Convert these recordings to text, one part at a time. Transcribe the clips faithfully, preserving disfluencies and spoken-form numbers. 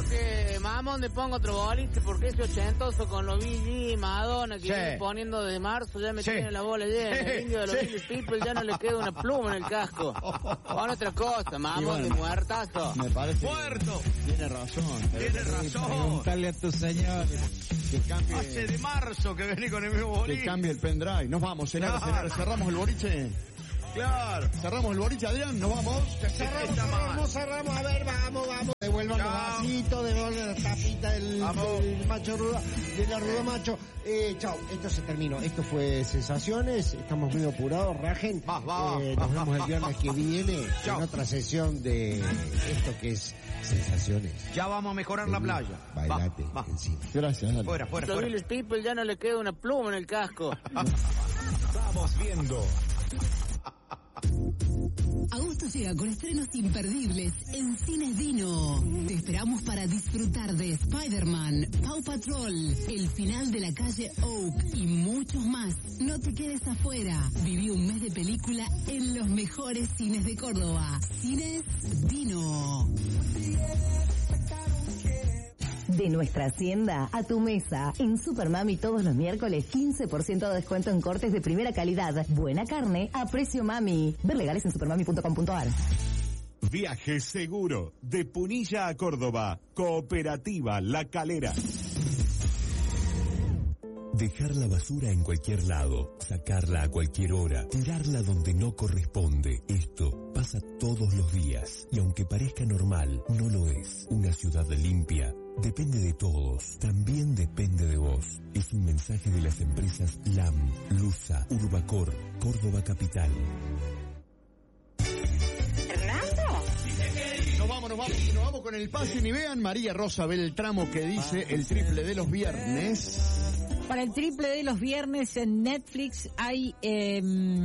que mamón le pongo otro boliche porque ese ochentoso con los B G y Madonna que Sí. viene poniendo de marzo ya me Sí. tiene la bola llena. Sí. El indio de los Sí. Village People ya no le queda una pluma en el casco. Pon otra cosa, mamón, Y bueno, de muertazo. Me parece ¡Muerto! que tiene razón. Tiene razón. Preguntarle a tu señor. Que cambie, Hace de marzo que vení con el mismo que boliche. cambie el pendrive. Nos vamos, señores, Claro. señores. Cerramos el boliche. Claro. Cerramos el boliche, Adrián. Nos vamos. Cerramos, Está mal. cerramos, cerramos. A ver, vamos, vamos. Devuelvan los Chao. vasitos, devuelvan la tapita del, Vamos. del macho ruda, del arrudo macho. Eh, chao, esto se terminó. Esto fue Sensaciones. Estamos muy apurados, rajen. Va, va, Eh, va, nos va, vemos el va, viernes va. que viene Chao. en otra sesión de esto que es Sensaciones. Ya vamos a mejorar la playa. Bailate Va, va. encima. Gracias, dale. Fuera, fuera, Los fuera. Village People ya no le queda una pluma en el casco. Vamos viendo. Agosto llega con estrenos imperdibles en Cines Dino. Te esperamos para disfrutar de Spider-Man, Paw Patrol, El final de la calle Oak y muchos más. No te quedes afuera. Viví un mes de película en los mejores cines de Córdoba. Cines Dino. De nuestra hacienda a tu mesa. En Supermami todos los miércoles quince por ciento de descuento en cortes de primera calidad. Buena carne a precio mami. Ver legales en supermami punto com punto ar. Viaje seguro. De Punilla a Córdoba. Cooperativa La Calera. Dejar la basura en cualquier lado, sacarla a cualquier hora, tirarla donde no corresponde. Esto pasa todos los días. Y aunque parezca normal, no lo es. Una ciudad limpia depende de todos. También depende de vos. Es un mensaje de las empresas L A M, Lusa, Urbacor, Córdoba Capital. Nos vamos, nos vamos, nos vamos con el pase. Y vean María Rosa Beltramo que dice el triple de los viernes. Para el triple de los viernes en Netflix hay eh,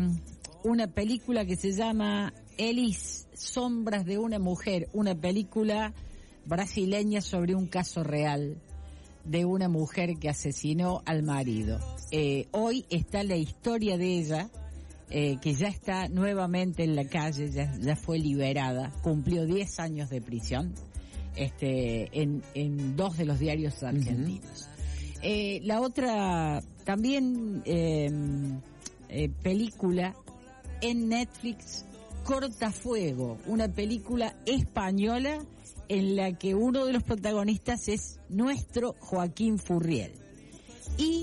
una película que se llama Elis, Sombras de una mujer, una película brasileña sobre un caso real de una mujer que asesinó al marido. Eh, hoy está la historia de ella, eh, que ya está nuevamente en la calle, ya, ya fue liberada, cumplió diez años de prisión, este, en, en dos de los diarios argentinos. Uh-huh. Eh, la otra, también, eh, eh, película en Netflix, Cortafuego, una película española en la que uno de los protagonistas es nuestro Joaquín Furriel. Y,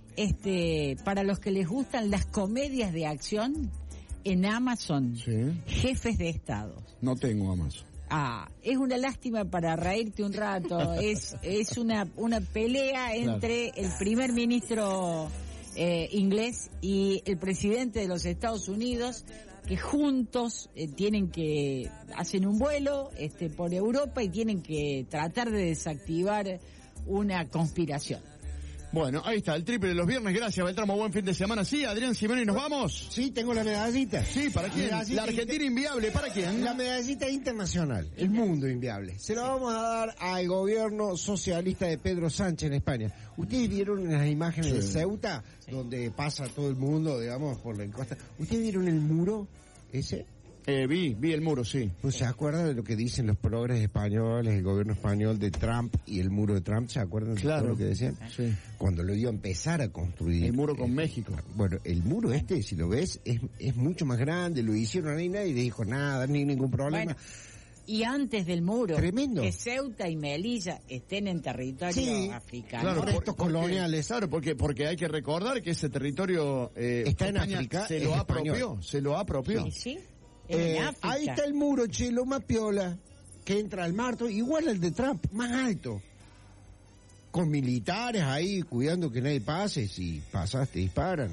este, para los que les gustan las comedias de acción, en Amazon, Sí. Jefes de Estado. No tengo Amazon. Ah, es una lástima para reírte un rato, es es una una pelea entre claro. el primer ministro eh, inglés y el presidente de los Estados Unidos, que juntos eh, tienen que, hacen un vuelo este por Europa y tienen que tratar de desactivar una conspiración. Bueno, ahí está, el triple de los viernes. Gracias, Beltramo. Buen fin de semana. Sí, Adrián Simeone, ¿nos vamos? Sí, tengo la medallita. Sí, ¿para quién? La, la Argentina inter... inviable, ¿para quién? La medallita internacional, el mundo inviable. Se la vamos a dar al gobierno socialista de Pedro Sánchez en España. ¿Ustedes vieron las imágenes sí. de Ceuta, sí. donde pasa todo el mundo, digamos, por la encuesta? ¿Ustedes vieron el muro ese? Eh, vi, vi el muro, sí. Pues se acuerdan de lo que dicen los progres españoles, el gobierno español de Trump y el muro de Trump, ¿se acuerdan de claro. todo lo que decían? Sí. Cuando lo iba a empezar a construir. El muro con eh, México. Bueno, el muro este, si lo ves, es, es mucho más grande, lo hicieron ahí, nadie le dijo nada, ni ningún problema. Bueno, y antes del muro, tremendo, que Ceuta y Melilla estén en territorio sí, africano. Claro, por estos coloniales. Claro, porque porque hay que recordar que ese territorio eh, está en España África, se lo apropió, español. se lo apropió. Sí, sí. Eh, ahí está el muro, che, lo más piola, que entra al mar, igual al de Trump, más alto. Con militares ahí cuidando que nadie pase, si pasaste disparan.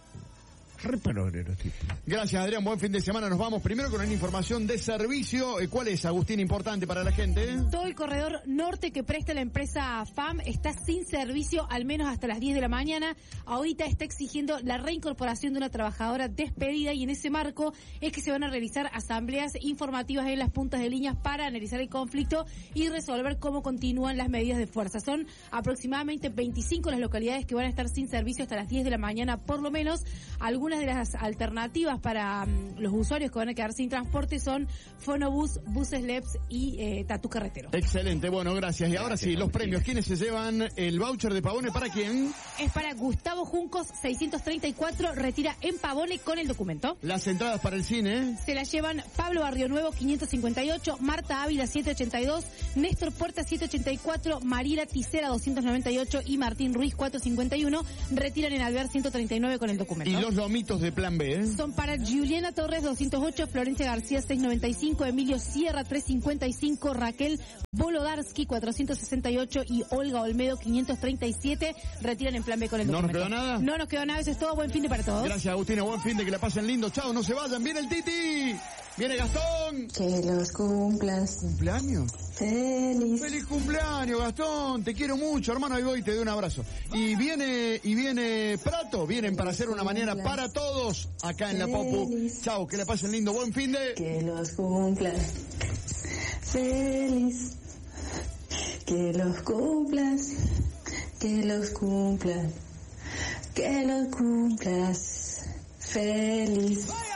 Re paloneros, tipo. Gracias, Adrián, buen fin de semana. Nos vamos primero con una información de servicio. ¿Cuál es, Agustín, importante para la gente? Todo el corredor norte que presta la empresa F A M está sin servicio al menos hasta las diez de la mañana. Ahorita está exigiendo la reincorporación de una trabajadora despedida y en ese marco es que se van a realizar asambleas informativas en las puntas de líneas para analizar el conflicto y resolver cómo continúan las medidas de fuerza. Son aproximadamente veinticinco las localidades que van a estar sin servicio hasta las diez de la mañana por lo menos. Algunas algunas de las alternativas para um, los usuarios que van a quedar sin transporte son Fonobús, Buses Leps y eh, Tatú Carretero. Excelente, bueno, gracias. Y ahora sí, los premios. ¿Quiénes se llevan el voucher de Pavone? ¿Para quién? Es para Gustavo Juncos, seiscientos treinta y cuatro, retira en Pavone con el documento. Las entradas para el cine. Se las llevan Pablo Barrio Nuevo, quinientos cincuenta y ocho, Marta Ávila, setecientos ochenta y dos, Néstor Puerta, setecientos ochenta y cuatro, Mariela Ticera, doscientos noventa y ocho y Martín Ruiz, cuatrocientos cincuenta y uno, retiran en Alvear, ciento treinta y nueve con el documento. Y los lomitos de plan B, ¿eh? Son para Juliana Torres, doscientos ocho, Florencia García, seiscientos noventa y cinco, Emilio Sierra, trescientos cincuenta y cinco, Raquel Bolodarsky, cuatrocientos sesenta y ocho y Olga Olmedo, quinientos treinta y siete, retiran en plan B con el ¿No documento. nos quedó nada? No nos quedó nada, eso es todo. Buen fin de para todos. Gracias, Agustina, buen fin de que la pasen lindo. Chao, no se vayan. Viene el Titi. Viene Gastón. Que los cumplas. ¿Cumpleaños? Feliz. Feliz cumpleaños, Gastón. Te quiero mucho, hermano. Ahí voy, te doy un abrazo. Y viene, y viene Prato. Vienen para hacer una mañana para todos acá en La Popu. Chao, que la pasen lindo. Buen fin de... Que los cumplas. Feliz. Que los cumplas. Que los cumplas. Que los cumplas. Feliz.